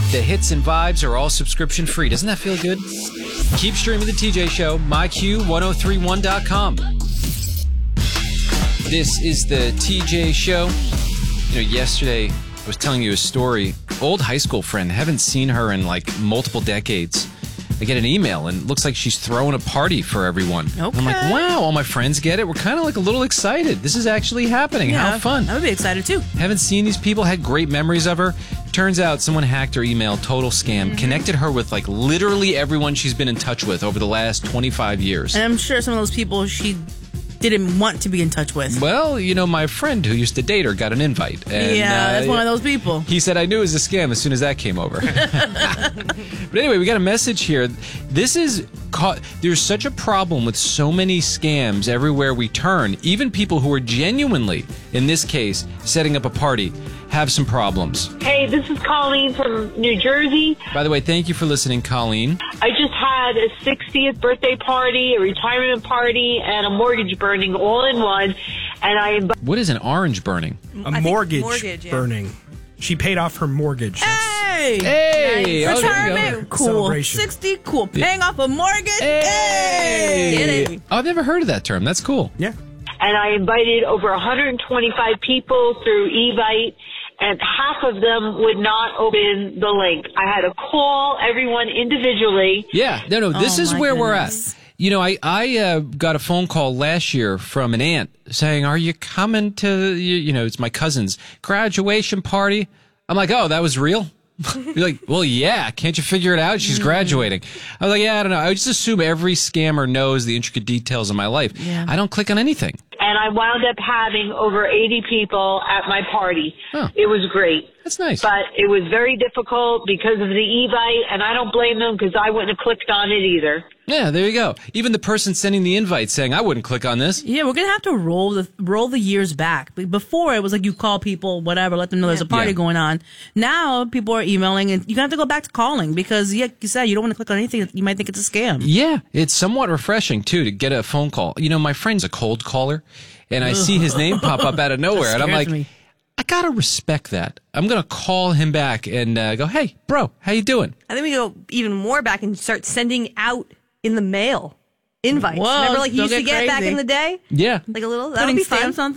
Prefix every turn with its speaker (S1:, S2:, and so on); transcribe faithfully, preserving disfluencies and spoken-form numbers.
S1: The hits and vibes are all subscription free. Doesn't that feel good? Keep streaming the T J Show, my Q ten thirty-one dot com. This is the T J Show. You know, yesterday I was telling you a story. Old high school friend. Haven't seen her in like multiple decades. I get an email and it looks like she's throwing a party for everyone.
S2: Okay.
S1: I'm like, wow, all my friends get it. We're kind of like a little excited. This is actually happening.
S2: Yeah,
S1: How fun.
S2: I would be excited too.
S1: Haven't seen these people, had great memories of her. Turns out someone hacked her email, total scam, mm-hmm. connected her with like literally everyone she's been in touch with over the last twenty-five years.
S2: And I'm sure some of those people she didn't want to be in touch with.
S1: Well, you know, my friend who used to date her got an invite. And,
S2: yeah, that's
S1: uh,
S2: one of those people.
S1: He said, I knew it was a scam as soon as that came over. But anyway, we got a message here. This is, ca- there's such a problem with so many scams everywhere we turn. Even people who are genuinely, in this case, setting up a party, have some problems.
S3: Hey, this is Colleen from New Jersey.
S1: By the way, thank you for listening, Colleen.
S3: I just had a sixtieth birthday party, a retirement party, and a mortgage burning all in one. And I inv-
S1: What is an orange burning?
S4: A mortgage,
S5: mortgage yeah.
S4: burning. She paid off her mortgage.
S2: Hey!
S1: Hey!
S2: Nice.
S1: Oh, there you
S2: Retirement,
S1: go.
S2: cool.
S4: Celebration.
S2: sixty, cool. Paying off a mortgage,
S1: Hey!
S2: hey! Get it.
S1: Oh, I've never heard of that term. That's cool.
S4: Yeah.
S3: and I invited over one hundred twenty-five people through Evite, and half of them would not open the link. I had to call everyone individually.
S1: Yeah, no, no, this
S2: Oh,
S1: is
S2: my
S1: where we're
S2: goodness.
S1: at. You know, I, I uh, got a phone call last year from an aunt saying, are you coming to, you, you know, it's my cousin's graduation party? I'm like, oh, that was real? You're like, well, yeah, can't you figure it out? She's graduating. I was like, yeah, I don't know. I just assume every scammer knows the intricate details of my life.
S2: Yeah.
S1: I don't click on anything.
S3: And I wound up having over eighty people at my party.
S1: Oh.
S3: It was great.
S1: That's nice.
S3: But it was very difficult because of the Evite, and I don't blame them because I wouldn't have clicked on it either.
S1: Yeah, there you go. Even the person sending the invite saying, I wouldn't click on this.
S2: Yeah, we're gonna have to roll the roll the years back. Before it was like you call people, whatever, let them know there's a party
S1: Yeah.
S2: going on. Now people are emailing, and you have to go back to calling because, yeah, you said you don't want to click on anything. You might think it's a scam.
S1: Yeah, it's somewhat refreshing, too, to get a phone call. You know, my friend's a cold caller, and I see his name pop up out of nowhere, and I'm
S2: Scares
S1: like,
S2: me.
S1: I gotta respect that. I'm gonna call him back and uh, go, hey, bro, how you doing?
S5: I think we go even more back and start sending out in the mail invites.
S2: Whoa,
S5: Remember, like you
S2: don't
S5: used to
S2: get
S5: get back
S2: crazy.
S5: in the day,
S1: Yeah.
S5: like a little. That would
S2: Putting
S5: be fun.
S2: stamps on